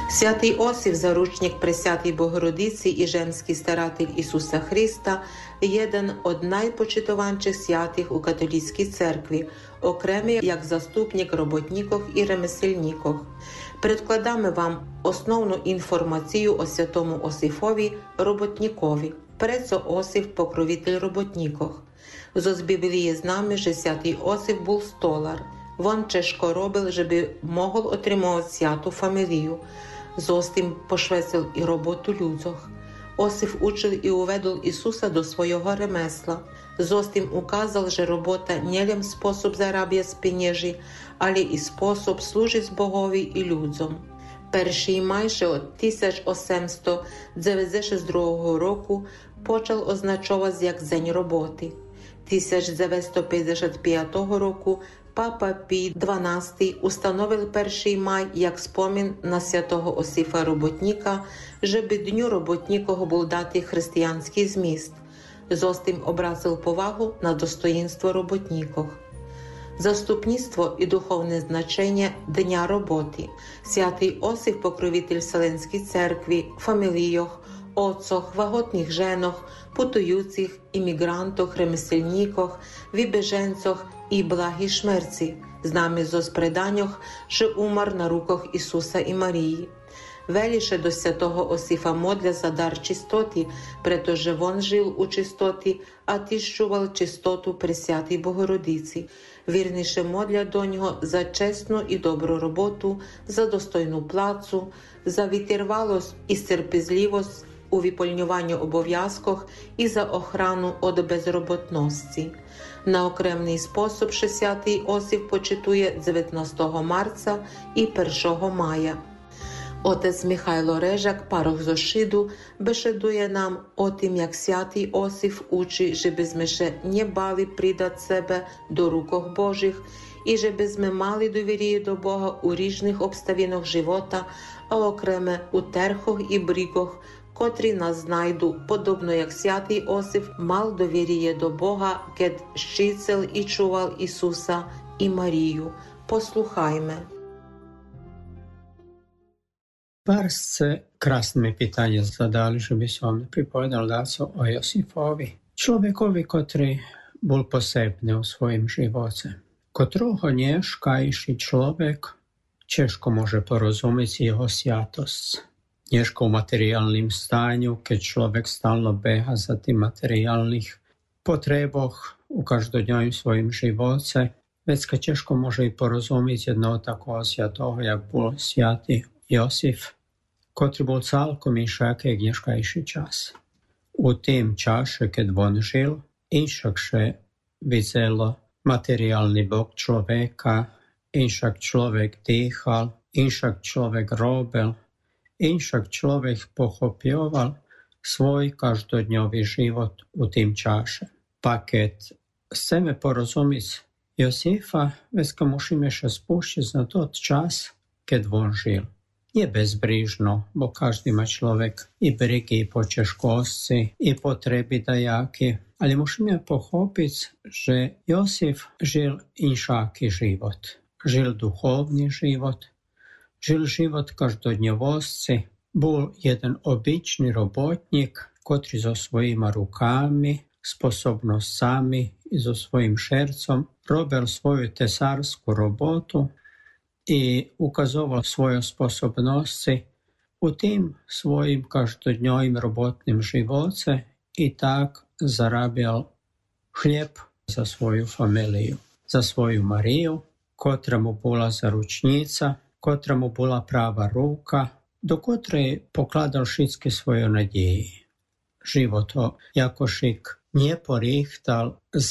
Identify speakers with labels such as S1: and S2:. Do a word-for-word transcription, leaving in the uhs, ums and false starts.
S1: Святий Осип, заручник Пресвятої Богородиці і женський старатель Ісуса Христа, jeden od najpočitovanších святих у католицькій церкві, окремий як заступник роботників і ремесельників. Предкладаємо вам основну інформацію о святому Осифові роботникові. Прецо Осип – покровитель роботників. Зо з Біблії знаємо, що святий Осип був столар. Він тяжко робив, щоб мог отримувати святу фамілію. Зостим пошвецив і роботу людзох. Осип учив і уведł Ісуса до свого ремесла. Зостим указав, що робота не лем спосіб заробляти пенежі, але і спосіб служити Богові і людзом. Перший майже від тисяча вісімсот дев'яносто другого року почав означувати як День роботи. тисяча дев'ятсот п'ятдесят п'ятого року Папа Пій дванадцятий установив перший май як спомін на святого Осифа роботника, щоб Дню роботнікого був дати християнський зміст. Зостим обратив повагу на достоїнство роботніків. Заступництво і духовне значення Дня роботи. Святий Осип – покровитель Вселенської церкви, фаміліях, отцах, ваготних женах, путуючих, іммігрантах, ремесельниках, вибеженцях і благій шмерці. Знamy зо спреданнях, що умер на руках Ісуса і Марії. Веліше до святого Осифа модля за дар чистоти, protože він жив у чистоті, а тищував чистоту Пресвятій Богородиці. Вірніше модля до нього за чесну і добру роботу, за достойну плацу, за витривалость і стерпізливость у виконуванні обов'язків і за охрану від безроботності. На окремий спосіб ще святий Осип почитує дев'ятнадцятого марця і першого мая. Отець Михайло Режак, парох зо Шиду, бешедує нам о тим, як святий Осип учить, щоб ми ще не бали придати себе до рук Божих і щоб ми мали довір'я до Бога у різних обставинах живота, а окреме у терхах і брігах, котрі нас знайду, подобно як святий Осип мав довір'я до Бога, кед щицел і чував Ісуса і Марію. Послухайме.
S2: Зараз це красне питання задали, щоб som pripovedal daco o Josifovi. Čovjekovi, kotri bol posebne u svojim živote. Kotroho nješkajši človek češko može porozumjeti jeho sjatost. Nješko u materijalnim stanju, keď človek stalno beha za tim materijalnih potreboh u každodnjovim svojim živote, već ka češko može i porozumjeti jedno tako sjatoho, jak bol sjati Josif, kotri bol celkom inšak jak nješkajši čas. U tim čaše, keď on žil, inšakše videlo materiálny bok človeka, inšak človek dýchal, inšak človek robil, inšak človek pochopioval svoj každodňový život u tým čaše. Pa keď chceme porozumiť Josifa, veď musíme še spúšťať na tot čas, keď on žil. Nie bezbrížno, bo každý má človek i brigy, i počeškosti, i potreby dajaké, ale musíme pochopiť, že Josif žil inšaký život. Žil duchovný život, žil život každodňovosti, bol jeden obyčný robotník, ktorý so svojimi rukami, sposobnosťami i so svojím šercom robil svoju tesárskú robotu i ukazoval svoje sposobnosti u tým svojim každodňovým robotným živote i tak zarábal chlieb za svoju familiju, za svoju Mariju, kotra mu bola zaručnica, kotra mu bola práva ruka, do kotrej pokladal všetky svoje nadieji. Život ho Jakošik neporýchtal